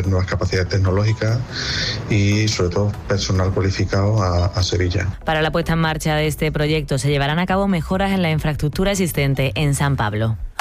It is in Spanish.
traer nuevas capacidades tecnológicas y sobre todo personal cualificado a Sevilla. Para la puesta en marcha de este proyecto se llevarán a cabo mejoras en la infraestructura existente en San Pablo.